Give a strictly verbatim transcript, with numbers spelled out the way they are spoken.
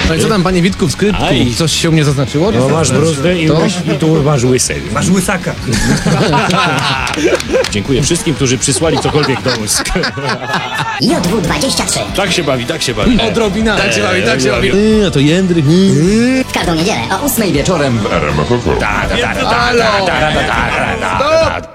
No i co tam, panie Witku, w skrytku? Aj. Coś się u mnie zaznaczyło? No masz bruzdę i, To? i tu masz łysę. Masz łysaka. Dziękuję wszystkim, którzy przysłali cokolwiek do łysk. J W dwadzieścia trzy. Tak się bawi, tak się bawi. Odrobina. Tak się bawi, tak się bawi. Yy, a to Jędryk. Yy. W każdą niedzielę o ósmej wieczorem. Ta, ta, ta, ta, ta, ta, ta, ta, ta, ta, ta, ta, ta.